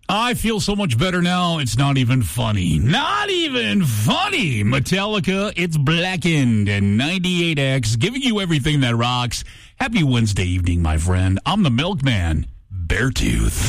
I feel so much better now. It's not even funny. Not even funny. Metallica, it's Blackened and 98X, giving you everything that rocks. Happy Wednesday evening, my friend. I'm the Milkman, Beartooth.